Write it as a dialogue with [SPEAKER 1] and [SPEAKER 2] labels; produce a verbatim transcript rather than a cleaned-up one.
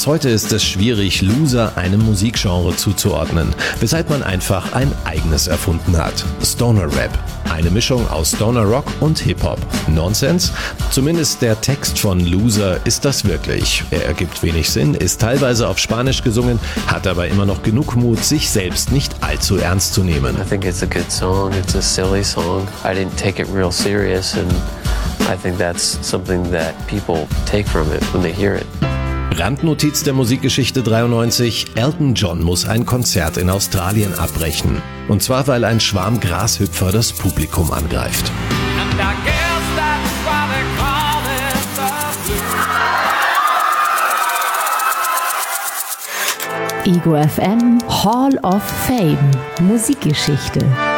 [SPEAKER 1] Bis heute ist es schwierig, Loser einem Musikgenre zuzuordnen, weshalb man einfach ein eigenes erfunden hat. Stoner Rap. Eine Mischung aus Stoner Rock und Hip-Hop. Nonsens? Zumindest der Text von Loser ist das wirklich. Er ergibt wenig Sinn, ist teilweise auf Spanisch gesungen, hat aber immer noch genug Mut, sich selbst nicht allzu ernst zu nehmen.
[SPEAKER 2] I think it's a good song. It's a silly song. I didn't take it real serious, and I think that's something that people take from it when they hear it.
[SPEAKER 1] Randnotiz der Musikgeschichte dreiundneunzig: Elton John muss ein Konzert in Australien abbrechen. Und zwar, weil ein Schwarm Grashüpfer das Publikum angreift.
[SPEAKER 3] Ego F M Hall of Fame Musikgeschichte.